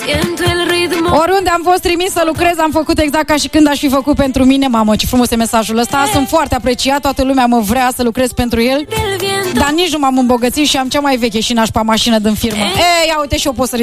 Oriunde am fost trimis să lucrez, am făcut exact ca și când aș fi făcut pentru mine. Mamă, ce frumos e mesajul ăsta. Sunt foarte apreciat, toată lumea mă vrea să lucrez pentru el. Dar nici nu m-am îmbogățit și am cea mai veche și nașpa mașină din firmă. Ia uite, și eu pot să